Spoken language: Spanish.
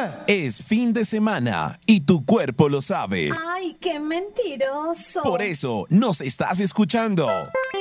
Es fin de semana y tu cuerpo lo sabe. ¡Ay, qué mentiroso! Por eso nos estás escuchando.